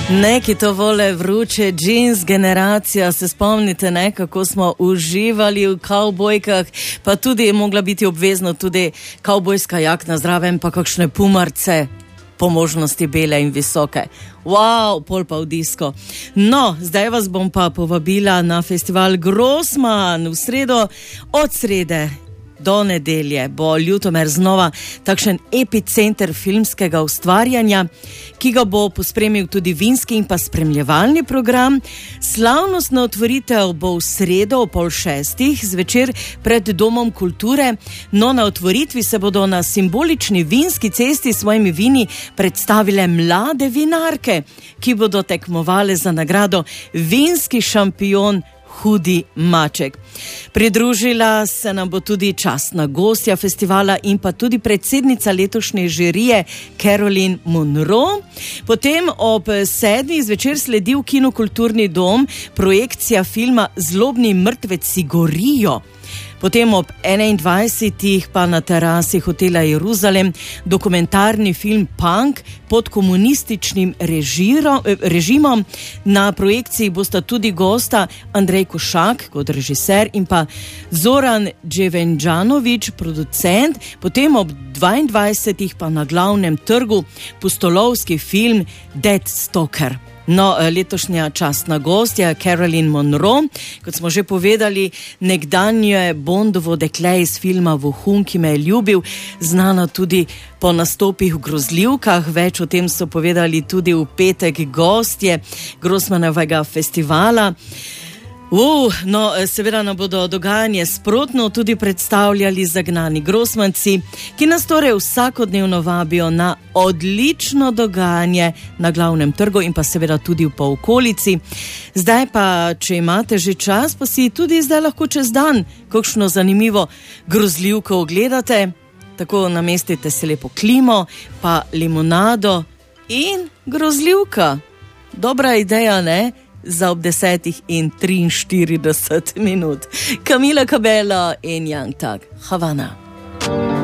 Neki to vole vruće džins generacija, se spomnite, ne, kako smo uživali v kavbojkah, pa tudi je mogla biti obvezno tudi kavbojska jakna zraven, pa kakšne pumarce, po možnosti bele in visoke. Wow, pol pa v disko. No, zdaj vas bom pa povabila na festival Grossman v sredo. Od srede do nedelje bo Ljutomer znova takšen epicenter filmskega ustvarjanja, ki ga bo pospremil tudi vinski in pa spremljevalni program. Slavnostna otvoritev bo v sredo o 5:30 zvečer pred Domom kulture. No, na otvoritvi se bodo na simbolični vinski cesti s svojimi vini predstavile mlade vinarke, ki bodo tekmovale za nagrado vinski šampion Hudi maček. Pridružila se nam bo tudi častna gostja festivala in pa tudi predsednica letošnje žirije Caroline Munro. Potem ob 7. zvečer sledi v Kinu Kulturni dom projekcija filma Zlobni mrtveci gorijo. Potem ob 21. pa na terasi hotela Jeruzalem dokumentarni film Punk pod komunističnim režimom. Na projekciji bosta tudi gosta Andrej Košak kot režiser in pa Zoran Dževenđanović, producent. Potem ob 22. pa na glavnem trgu pustolovski film Dead Stalker. No, letošnja častna gostja Caroline Munro, kot smo že povedali, nekdanje Bondovo dekle iz filma Vohun, ki me je ljubil, znana tudi po nastopih v grozljivkah. Več o tem so povedali tudi v petek gostje Grossmanovega festivala. No, seveda nam bodo dogajanje sprotno tudi predstavljali zagnani Grossmanci, ki nas torej vsakodnevno vabijo na odlično dogajanje na glavnem trgu in pa seveda tudi po okolici. Zdaj pa, če imate že čas, pa si tudi zdaj lahko čez dan kakšno zanimivo grozljivko ogledate. Tako namestite se lepo klimo, pa limonado in grozljivka. Dobra ideja, ne? Za ob 10:43 minut. Camila Cabello in Young Thug, Havana.